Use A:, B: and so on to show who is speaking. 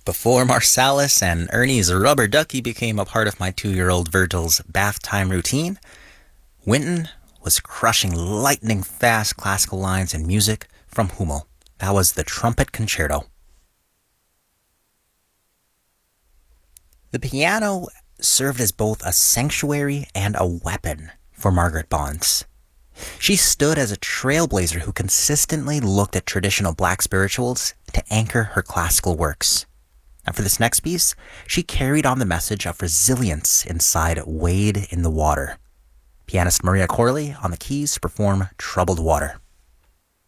A: Before Marsalis and Ernie's rubber ducky became a part of my 2-year-old Virgil's bath time routine, Wynton was crushing lightning-fast classical lines and music from Hummel. That was the Trumpet Concerto. The piano served as both a sanctuary and a weapon for Margaret Bonds. She stood as a trailblazer who consistently looked at traditional black spirituals to anchor her classical works. And for this next piece, she carried on the message of resilience inside Wade in the Water. Pianist Maria Corley on the keys to perform Troubled Water.